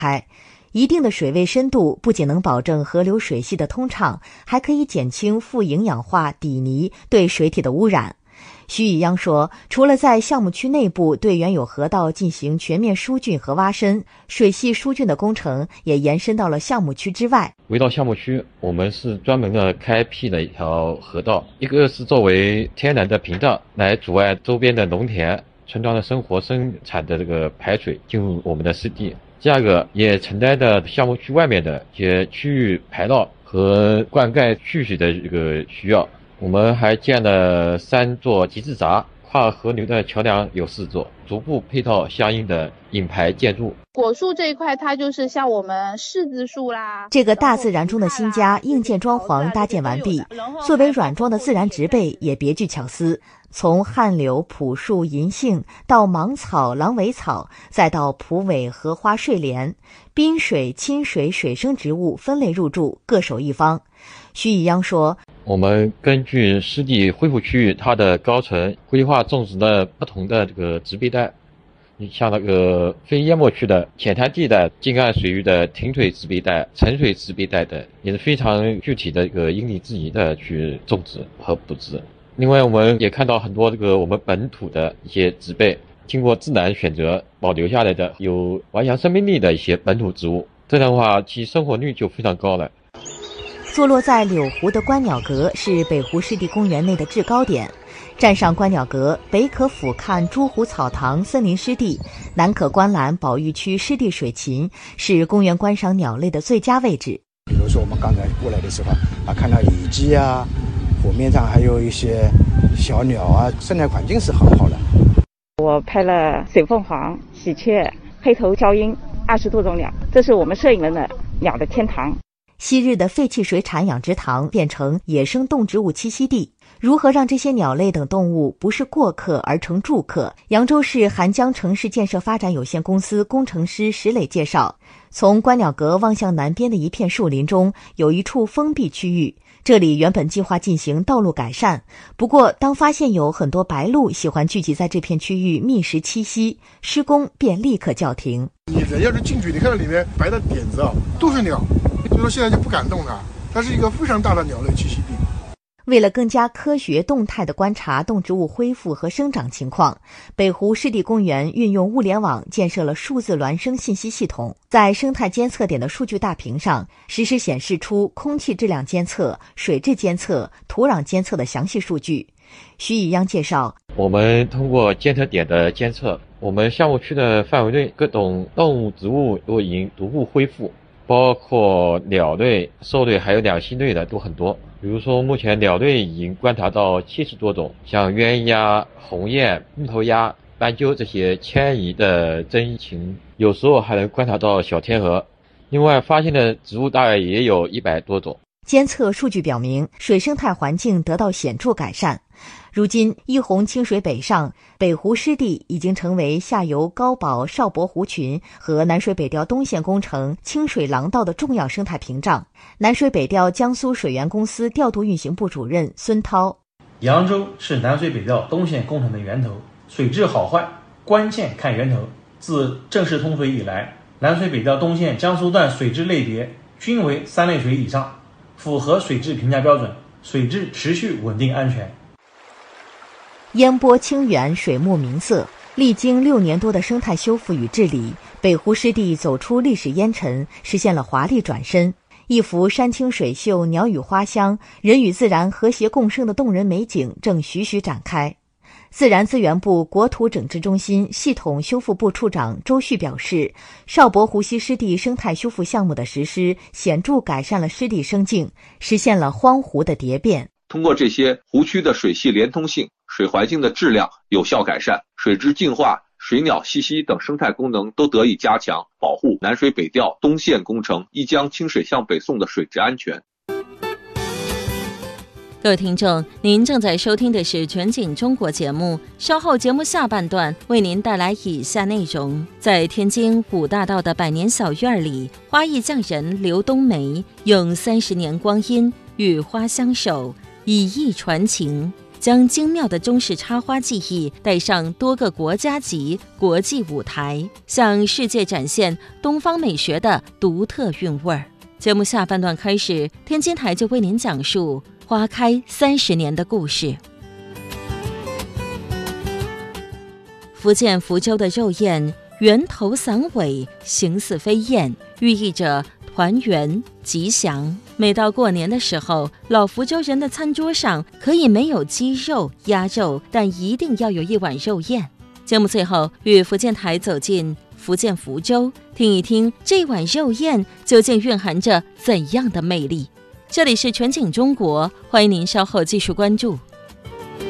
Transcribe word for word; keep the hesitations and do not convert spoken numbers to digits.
开。一定的水位深度不仅能保证河流水系的通畅，还可以减轻富营养化底泥对水体的污染。徐以央说，除了在项目区内部对原有河道进行全面疏浚和挖深，水系疏浚的工程也延伸到了项目区之外。 围绕项目区，我们是专门的开辟了一条河道，一个是作为天然的屏障，来阻碍周边的农田、村庄的生活生产的这个排水进入我们的湿地。第二个，也承担着项目区外面的一些区域排涝和灌溉蓄水的这个需要。我们还建了三座集治闸，跨河流的桥梁有四座，逐步配套相应的引排建筑。 果树这一块，它就是像我们柿子树啦。 这个大自然中的新家，硬件装潢搭建完毕，作为软装的自然植被也别具巧思。从旱柳、朴树、银杏到芒草、狼尾草，再到蒲苇、荷花、睡莲，滨水、亲水水生植物分类入驻，各守一方。徐以央说， 我们根据湿地恢复区域它的高层，规划种植了不同的这个植被带。你像那个非淹没区的浅滩地带、近岸水域的停水植被带、沉水植被带等，也是非常具体的一个因地制宜的去种植和布置。另外，我们也看到很多这个我们本土的一些植被，经过自然选择保留下来的有顽强生命力的一些本土植物，这样的话其生活率就非常高了。 坐落在柳湖的观鸟阁是北湖湿地公园内的制高点。站上观鸟阁，北可俯瞰诸湖草堂森林湿地，南可观览保育区湿地水禽，是公园观赏鸟类的最佳位置。 比如说我们刚才过来的时候啊，看到野鸡啊，湖面上还有一些小鸟啊，生态环境是很好的。 我拍了水凤凰、喜鹊、黑头鹪鹰二十多种鸟，这是我们摄影人的鸟的天堂。 昔日的废弃水产养殖塘变成野生动植物栖息地，如何让这些鸟类等动物不是过客而成住客？扬州市韩江城市建设发展有限公司工程师石磊介绍，从观鸟阁望向南边的一片树林中，有一处封闭区域，这里原本计划进行道路改善，不过当发现有很多白鹭喜欢聚集在这片区域觅食栖息，施工便立刻叫停。 你人要是进去，你看到里面白的点子啊，都是鸟，所以说现在就不敢动它，它是一个非常大的鸟类栖息地。 为了更加科学动态地观察动植物恢复和生长情况，北湖湿地公园运用物联网建设了数字孪生信息系统，在生态监测点的数据大屏上实时显示出空气质量监测、水质监测、土壤监测的详细数据。徐以央介绍， 我们通过监测点的监测，我们项目区的范围内各种动物植物都已经逐步恢复，包括鸟类、兽类还有两栖类的都很多。比如说目前鸟类已经观察到七十多种，像鸳鸯、鸿雁、木头鸭、斑鸠这些迁移的真禽，有时候还能观察到小天鹅。另外发现的植物大概也有一百多种。 监测数据表明，水生态环境得到显著改善。如今，一洪清水北上，北湖湿地已经成为下游高保邵博湖群和南水北调东线工程清水廊道的重要生态屏障。南水北调江苏水源公司调度运行部主任孙涛： 扬州是南水北调东线工程的源头，水质好坏关键看源头。自正式通水以来，南水北调东线江苏段水质类别均为三类水以上，符合水质评价标准，水质持续稳定安全。 烟波清源，水木明色，历经六年多的生态修复与治理，北湖湿地走出历史烟尘，实现了华丽转身。一幅山清水秀、鸟语花香、人与自然和谐共生的动人美景正徐徐展开。自然资源部国土整治中心系统修复部处长周旭表示，邵博湖西湿地生态修复项目的实施，显著改善了湿地生境，实现了荒湖的蝶变。 通过这些湖区的水系连通性、水环境的质量有效改善，水质净化、水鸟栖息等生态功能都得以加强，保护南水北调东线工程一江清水向北送的水质安全。 各位听众，您正在收听的是全景中国节目，稍后节目下半段为您带来以下内容。在天津五大道的百年小院里，花艺匠人刘冬梅用三十年光阴与花相守，以艺传情。 将精妙的中式插花技艺带上多个国家级、国际舞台，向世界展现东方美学的独特韵味儿。节目下半段开始，天津台就为您讲述花开三十年的故事。福建福州的肉燕，圆头散尾，形似飞燕，寓意着团圆吉祥。每到过年的时候，老福州人的餐桌上可以没有鸡肉、鸭肉，但一定要有一碗肉燕。节目最后，与福建台走进福建福州，听一听这碗肉燕究竟蕴含着怎样的魅力。这里是全景中国，欢迎您稍后继续关注。